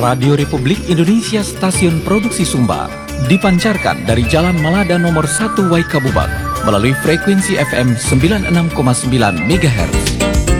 Radio Republik Indonesia Stasiun Produksi Sumba dipancarkan dari Jalan Malada nomor 1 Waikabubak melalui frekuensi FM 96,9 MHz.